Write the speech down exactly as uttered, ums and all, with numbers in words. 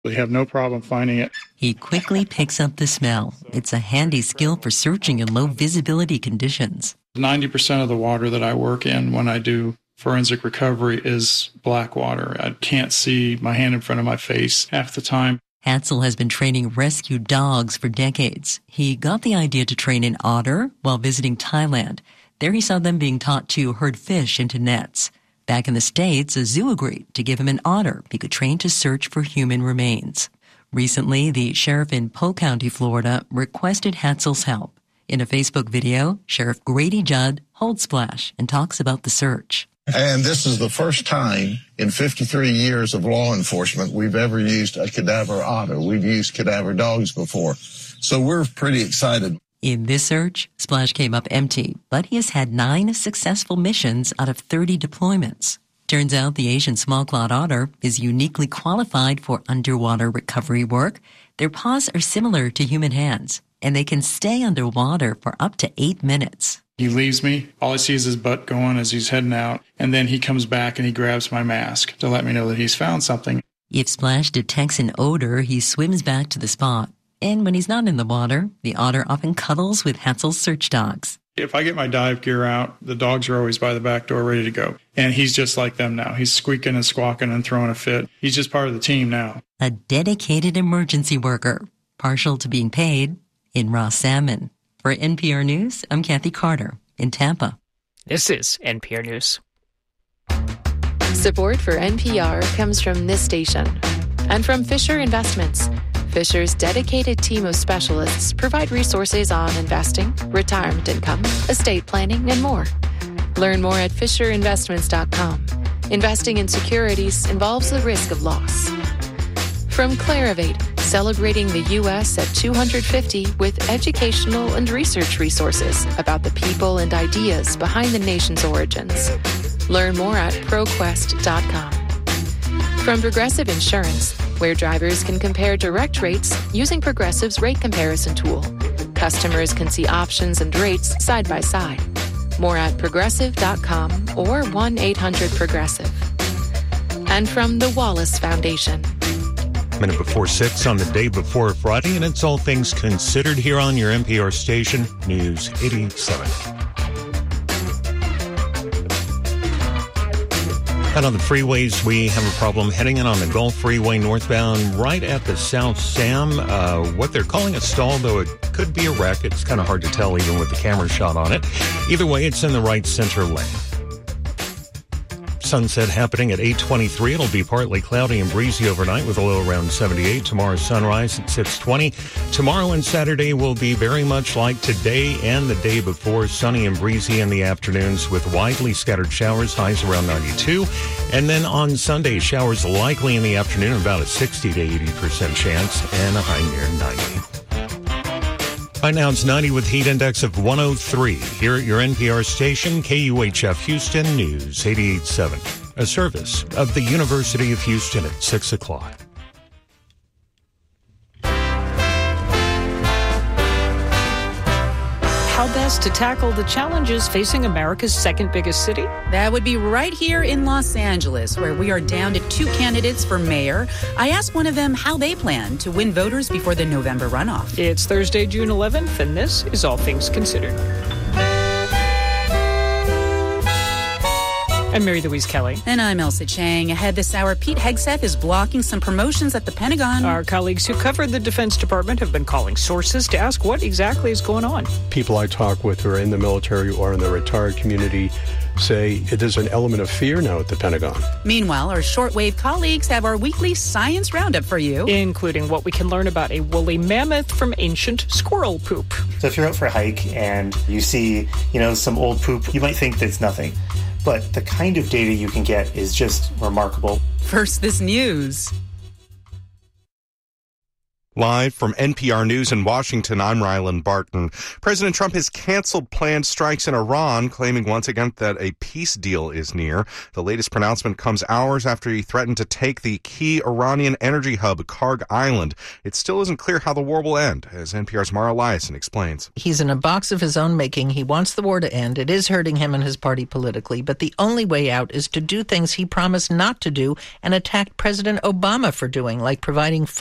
They have no problem finding it. He quickly picks up the smell. It's a handy skill for searching in low visibility conditions. ninety percent of the water that I work in when I do forensic recovery is black water. I can't see my hand in front of my face half the time. Hatzel has been training rescue dogs for decades. He got the idea to train an otter while visiting Thailand. There he saw them being taught to herd fish into nets. Back in the States, a zoo agreed to give him an otter he could train to search for human remains. Recently, the sheriff in Polk County, Florida, requested Hatzel's help. In a Facebook video, Sheriff Grady Judd holds Splash and talks about the search. And this is the first time in fifty-three years of law enforcement we've ever used a cadaver otter. We've used cadaver dogs before. So we're pretty excited. In this search, Splash came up empty, but he has had nine successful missions out of thirty deployments. Turns out the Asian small-clawed otter is uniquely qualified for underwater recovery work. Their paws are similar to human hands, and they can stay underwater for up to eight minutes. He leaves me. All I see is his butt going as he's heading out, and then he comes back and he grabs my mask to let me know that he's found something. If Splash detects an odor, he swims back to the spot. And when he's not in the water, the otter often cuddles with Hatzel's search dogs. If I get my dive gear out, the dogs are always by the back door ready to go. And he's just like them now. He's squeaking and squawking and throwing a fit. He's just part of the team now. A dedicated emergency worker, partial to being paid in raw salmon. For N P R News, I'm Kathy Carter in Tampa. This is N P R News. Support for N P R comes from this station and from Fisher Investments. Fisher's dedicated team of specialists provide resources on investing, retirement income, estate planning, and more. Learn more at fisher investments dot com. Investing in securities involves the risk of loss. From Clarivate, celebrating the U S at two hundred fifty with educational and research resources about the people and ideas behind the nation's origins. Learn more at proquest dot com. From Progressive Insurance, where drivers can compare direct rates using Progressive's rate comparison tool. Customers can see options and rates side by side. More at progressive dot com or one eight hundred progressive. And from the Wallace Foundation. Minute before six on the day before Friday, and it's All Things Considered here on your N P R station, News eighty-seven. And on the freeways, we have a problem heading in on the Gulf Freeway northbound right at the South Sam. Uh, what they're calling a stall, though it could be a wreck. It's kind of hard to tell even with the camera shot on it. Either way, it's in the right center lane. Sunset happening at eight twenty-three. It'll be partly cloudy and breezy overnight with a low around seventy-eight. Tomorrow's sunrise at six twenty. Tomorrow and Saturday will be very much like today and the day before. Sunny and breezy in the afternoons with widely scattered showers, highs around ninety-two. And then on Sunday, showers likely in the afternoon, about a sixty to eighty percent chance, and a high near ninety. Right now it's ninety with heat index of one oh three. Here at your N P R station, K U H F Houston News eighty-eight point seven. A service of the University of Houston at six o'clock. How best to tackle the challenges facing America's second biggest city? That would be right here in Los Angeles, where we are down to two candidates for mayor. I asked one of them how they plan to win voters before the November runoff. It's Thursday, June eleventh, and this is All Things Considered. I'm Mary Louise Kelly. And I'm Elsa Chang. Ahead this hour, Pete Hegseth is blocking some promotions at the Pentagon. Our colleagues who cover the Defense Department have been calling sources to ask what exactly is going on. People I talk with who are in the military or in the retired community say there's an element of fear now at the Pentagon. Meanwhile, our shortwave colleagues have our weekly science roundup for you, including what we can learn about a woolly mammoth from ancient squirrel poop. So if you're out for a hike and you see, you know, some old poop, you might think that it's nothing. But the kind of data you can get is just remarkable. First, this news. Live from N P R News in Washington, I'm Ryland Barton. President Trump has canceled planned strikes in Iran, claiming once again that a peace deal is near. The latest pronouncement comes hours after he threatened to take the key Iranian energy hub, Karg Island. It still isn't clear how the war will end, as N P R's Mara Eliason explains. He's in a box of his own making. He wants the war to end. It is hurting him and his party politically, but the only way out is to do things he promised not to do and attacked President Obama for doing, like providing